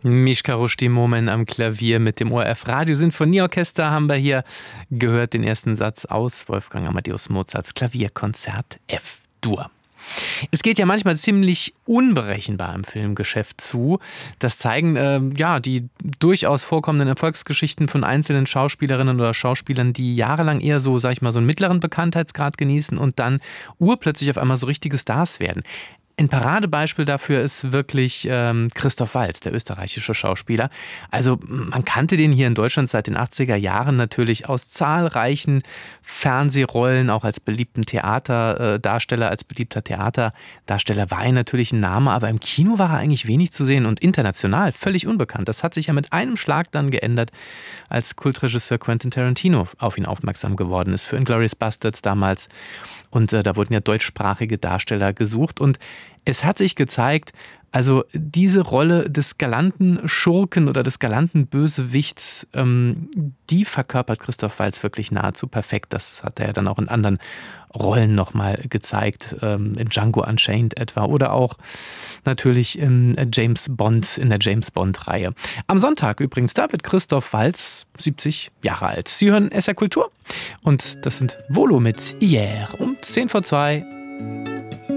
Mischka Rushdie-Momen am Klavier mit dem ORF Radiosinfonieorchester haben wir hier gehört, den ersten Satz aus Wolfgang Amadeus Mozarts Klavierkonzert F-Dur. Es geht ja manchmal ziemlich unberechenbar im Filmgeschäft zu. Das zeigen die durchaus vorkommenden Erfolgsgeschichten von einzelnen Schauspielerinnen oder Schauspielern, die jahrelang eher so, sag ich mal, so einen mittleren Bekanntheitsgrad genießen und dann urplötzlich auf einmal so richtige Stars werden. Ein Paradebeispiel dafür ist wirklich Christoph Waltz, der österreichische Schauspieler. Also man kannte den hier in Deutschland seit den 80er Jahren natürlich aus zahlreichen Fernsehrollen, auch als beliebten Theaterdarsteller, als beliebter Theaterdarsteller war er natürlich ein Name, aber im Kino war er eigentlich wenig zu sehen und international völlig unbekannt. Das hat sich ja mit einem Schlag dann geändert, als Kultregisseur Quentin Tarantino auf ihn aufmerksam geworden ist für Inglourious Basterds damals. Und da wurden ja deutschsprachige Darsteller gesucht. Und es hat sich gezeigt, also diese Rolle des galanten Schurken oder des galanten Bösewichts, die verkörpert Christoph Waltz wirklich nahezu perfekt. Das hat er ja dann auch in anderen Rollen nochmal gezeigt, in Django Unchained etwa oder auch natürlich in der James Bond-Reihe. Am Sonntag übrigens, da wird Christoph Waltz 70 Jahre alt. Sie hören SR Kultur und das sind Volo mit Hier um 1:50.